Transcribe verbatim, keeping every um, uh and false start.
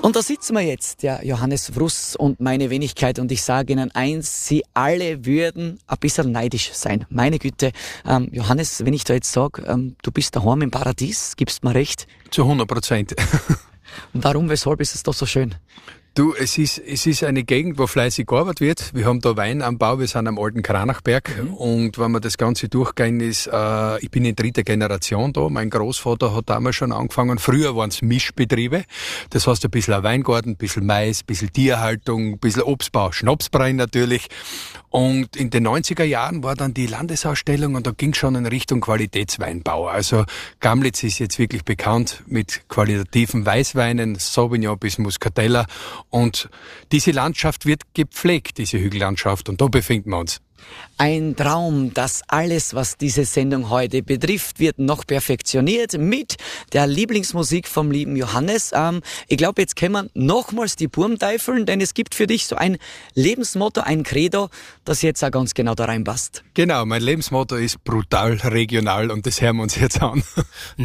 Und da sitzen wir jetzt, der Johannes Fruss und meine Wenigkeit, und ich sage Ihnen eins, Sie alle würden ein bisschen neidisch sein. Meine Güte, ähm, Johannes, wenn ich da jetzt sage, ähm, du bist daheim im Paradies, gibst mir recht? Zu hundert Prozent. Warum, weshalb ist es doch so schön? Du, es ist, es ist eine Gegend, wo fleißig gearbeitet wird. Wir haben da Weinanbau, wir sind am alten Kranachberg. Mhm. Und wenn wir das Ganze durchgehen, ist, äh, ich bin in dritter Generation da. Mein Großvater hat damals schon angefangen. Früher waren es Mischbetriebe. Das heißt, ein bisschen ein Weingarten, ein bisschen Mais, ein bisschen Tierhaltung, ein bisschen Obstbau, Schnapsbrenn natürlich. Und in den neunziger Jahren war dann die Landesausstellung und da ging schon in Richtung Qualitätsweinbau. Also Gamlitz ist jetzt wirklich bekannt mit qualitativen Weißweinen, Sauvignon bis Muscatella. Und diese Landschaft wird gepflegt, diese Hügellandschaft, und da befinden wir uns. Ein Traum, dass alles, was diese Sendung heute betrifft, wird noch perfektioniert mit der Lieblingsmusik vom lieben Johannes. Ähm, ich glaube, jetzt können wir nochmals die Burm teifeln, denn es gibt für dich so ein Lebensmotto, ein Credo, das jetzt auch ganz genau da reinpasst. Genau, mein Lebensmotto ist brutal regional und das hören wir uns jetzt an.